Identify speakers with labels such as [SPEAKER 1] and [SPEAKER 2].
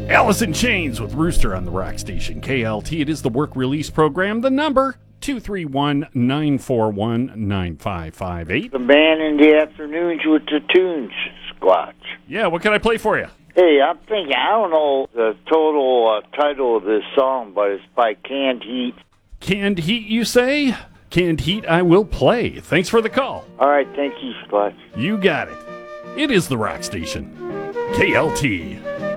[SPEAKER 1] Alice in Chains with Rooster on the Rock Station. KLT, it is the work release program. The number, 231-941-9558.
[SPEAKER 2] The man in the afternoons with the tunes, Squatch.
[SPEAKER 1] Yeah, what can I play for you?
[SPEAKER 2] Hey, I'm thinking, I don't know the total title of this song, but it's by Canned Heat.
[SPEAKER 1] Canned Heat, you say? Canned Heat, I will play. Thanks for the call.
[SPEAKER 2] All right, thank you, Squatch.
[SPEAKER 1] You got it. It is the Rock Station. KLT.